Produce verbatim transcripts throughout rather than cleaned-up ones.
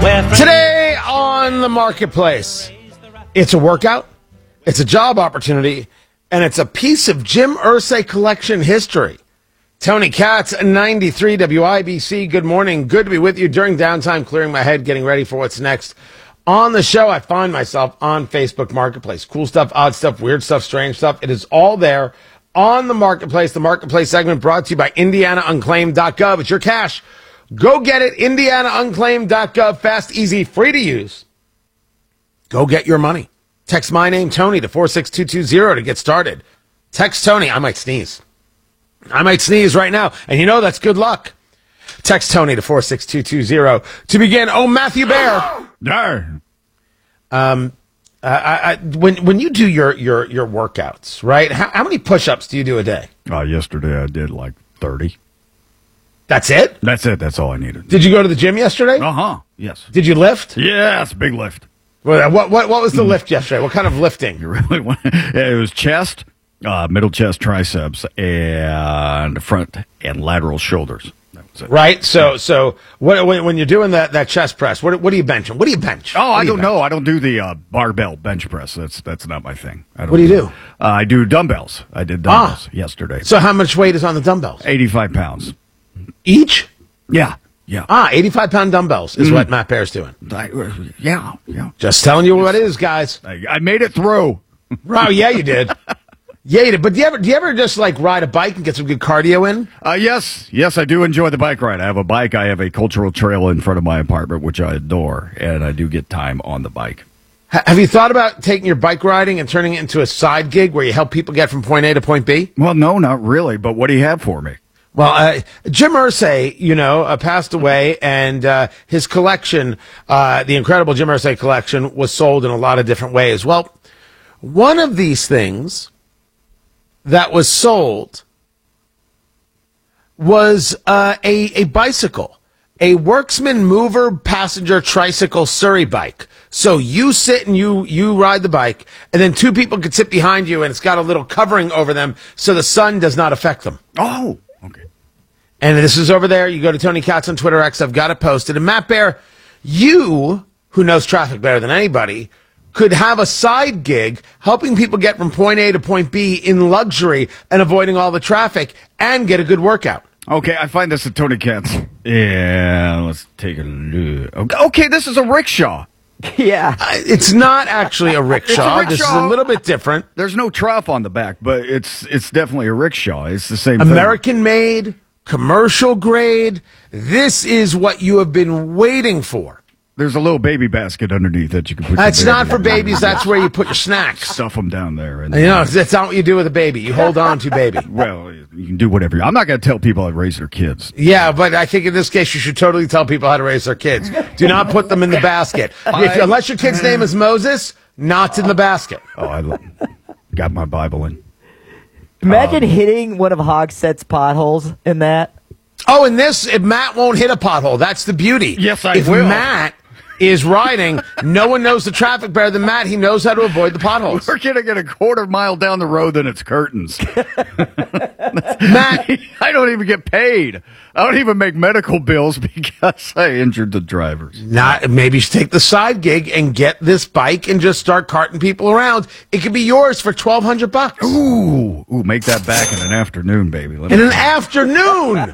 Today on the marketplace, it's a workout, it's a job opportunity, and it's a piece of Jim Irsay collection history. Tony Katz, ninety-three W I B C, good morning. Good to be with you during downtime, clearing my head, getting ready for what's next. On the show, I find myself on Facebook Marketplace. Cool stuff, odd stuff, weird stuff, strange stuff. It is all there on the marketplace. The marketplace segment brought to you by Indiana Unclaimed dot gov. It's your cash. Go get it, Indiana Unclaimed dot gov. Fast, easy, free to use. Go get your money. Text my name, Tony, to four six two two zero to get started. Text Tony. I might sneeze. I might sneeze right now, and you know that's good luck. Text Tony to four six two two zero to begin. Oh, Matthew Bear. Darn. Um, uh, I, I, when when you do your your your workouts, right? How, how many push-ups do you do a day? Uh, yesterday I did like thirty. That's it? That's it. That's all I needed. Did you go to the gym yesterday? Uh-huh. Yes. Did you lift? Yes, big lift. Well, what what what was the lift yesterday? What kind of lifting? You really want it was chest, uh, middle chest, triceps, and front and lateral shoulders. That was it. Right. So so what, when when you're doing that that chest press, what what do you bench? What do you bench? Oh, What I do you don't bench? know. I don't do the uh, barbell bench press. That's that's not my thing. I don't What do you do? Uh, I do dumbbells. I did dumbbells yesterday. So how much weight is on the dumbbells? eighty-five pounds. Each? Yeah. Yeah. Ah, eighty-five pound dumbbells is what Matt Bear's doing. I, yeah. Yeah. Just telling you what it is, guys. I, I made it through. Oh, yeah, you did. Yeah, you did. But do you ever do you ever just like ride a bike and get some good cardio in? Uh, yes, yes, I do enjoy the bike ride. I have a bike. I have a cultural trail in front of my apartment, which I adore, and I do get time on the bike. H- have you thought about taking your bike riding and turning it into a side gig where you help people get from point A to point B? Well, no, not really, but what do you have for me? Well, uh, Jim Irsay, you know, uh, passed away, and uh, his collection, uh, the incredible Jim Irsay collection, was sold in a lot of different ways. Well, one of these things that was sold was uh, a, a bicycle, a Worksman Mover passenger tricycle Surrey bike. So you sit and you you ride the bike, and then two people could sit behind you, and it's got a little covering over them so the sun does not affect them. Oh, okay. And this is over there. You go to Tony Katz on Twitter X. I've got it posted. And Matt Bear, you, who knows traffic better than anybody, could have a side gig helping people get from point A to point B in luxury and avoiding all the traffic and get a good workout. Okay, I find this at Tony Katz. Yeah, let's take a look. Okay, okay, this is a rickshaw. Yeah. Uh, it's not actually a rickshaw. It's a This is rickshaw. a little bit different. There's no trough on the back, but it's it's definitely a rickshaw. It's the same thing. American made, commercial grade. This is what you have been waiting for. There's a little baby basket underneath that you can put. That's your not baby for in. bays. That's where you put your snacks. Stuff them down there. And You know, that's not what you do with a baby. You hold on to baby. well, you can do whatever. you- I'm not going to tell people how to raise their kids. Yeah, but I think in this case, you should totally tell people how to raise their kids. Do not put them in the basket. If, unless your kid's name is Moses, not in the basket. Oh, I lo- got my Bible in. Imagine hitting one of Hogsett's potholes in that. Oh, and this, if Matt won't hit a pothole, that's the beauty. Yes, I if will. If Matt is riding, no one knows the traffic better than Matt. He knows how to avoid the potholes. We're going to get a quarter mile down the road, then it's curtains. Matt, I don't even get paid. I don't even make medical bills because I injured the drivers. not maybe you should take the side gig and get this bike and just start carting people around. It could be yours for twelve hundred bucks Ooh, ooh, make that back in an afternoon, baby. Let in me- an afternoon.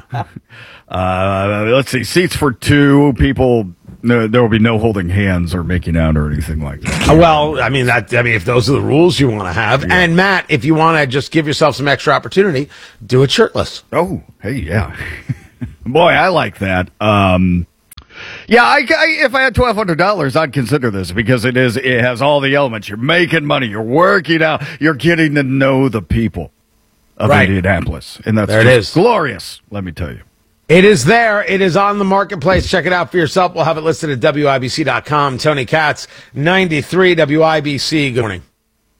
Uh, let's see, seats for two people. No, there will be no holding hands or making out or anything like that. Well, I mean that. I mean, if those are the rules you want to have, Yeah. and Matt, if you want to just give yourself some extra opportunity, do it shirtless. Oh, hey, yeah. Boy, I like that. Um, yeah, I, I, if I had twelve hundred dollars, I'd consider this because it is. It has all the elements. You're making money. You're working out. You're getting to know the people of Right. Indianapolis, and that's There it just is. glorious. Let me tell you. It is there. It is on the marketplace. Check it out for yourself. We'll have it listed at W I B C dot com. Tony Katz, ninety-three W I B C. Good morning.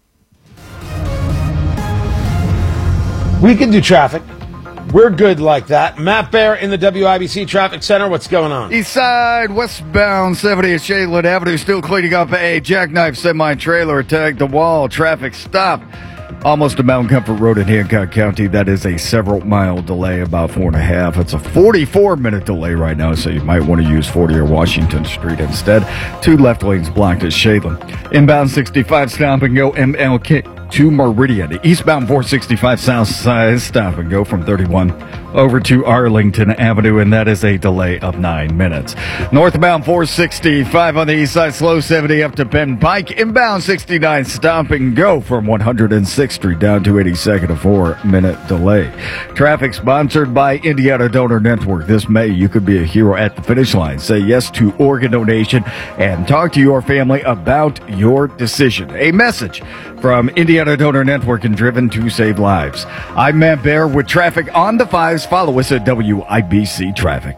We can do traffic. We're good like that. Matt Bear in the W I B C Traffic Center. What's going on? East side, westbound seventieth Shadeland Avenue, still cleaning up a jackknife semi-trailer attacked the wall. Traffic stop Almost to Mount Comfort Road in Hancock County. That is a several mile delay, about four and a half. It's a forty-four minute delay right now, so you might want to use forty or Washington Street instead. Two left lanes blocked at Shadeland. Inbound sixty-five, stop and go M L K to Meridian. Eastbound four sixty-five south side, stop and go from thirty-one over to Arlington Avenue, and that is a delay of nine minutes. Northbound four sixty-five on the east side, slow seventy up to Penn Pike. Inbound sixty-nine, stop and go from one hundred sixth Street down to eighty-second, a four minute delay. Traffic sponsored by Indiana Donor Network. This May, you could be a hero at the finish line. Say yes to organ donation and talk to your family about your decision. A message from Indiana Donor Network and Driven to Save Lives. I'm Matt Bear with traffic on the fives. Follow us at W I B C Traffic.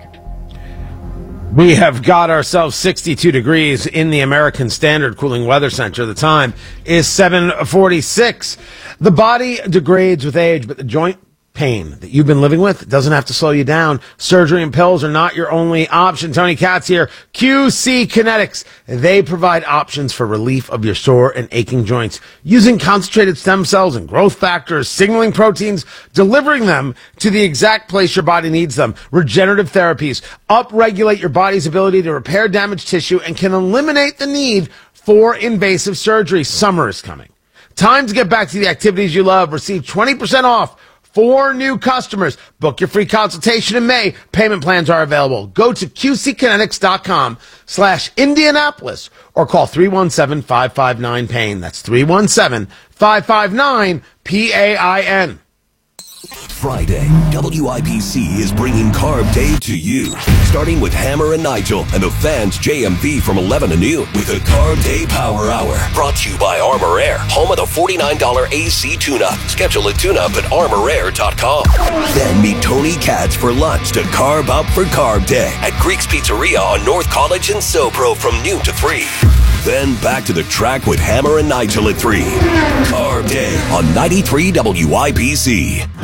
We have got ourselves sixty-two degrees in the American Standard Cooling Weather Center. The time is seven forty-six. The body degrades with age, but the joint pain that you've been living with doesn't have to slow you down. Surgery and pills are not your only option. Tony Katz here. Q C Kinetics. They provide options for relief of your sore and aching joints using concentrated stem cells and growth factors, signaling proteins, delivering them to the exact place your body needs them. Regenerative therapies upregulate your body's ability to repair damaged tissue and can eliminate the need for invasive surgery. Summer is coming. Time to get back to the activities you love. Receive twenty percent off for new customers. Book your free consultation in May. Payment plans are available. Go to qckinetics.com slash Indianapolis or call three one seven, five five nine, pain. That's three one seven, five five nine, P A I N. Friday, W I B C is bringing Carb Day to you. Starting with Hammer and Nigel and the Fans J M V from eleven to noon with a Carb Day Power Hour. Brought to you by Armor Air, home of the forty-nine dollars A C tune-up. Schedule a tune-up at armor air dot com. Then meet Tony Katz for lunch to carb up for Carb Day at Greek's Pizzeria on North College and SoPro from noon to three. Then back to the track with Hammer and Nigel at three. Carb Day on ninety-three W I B C.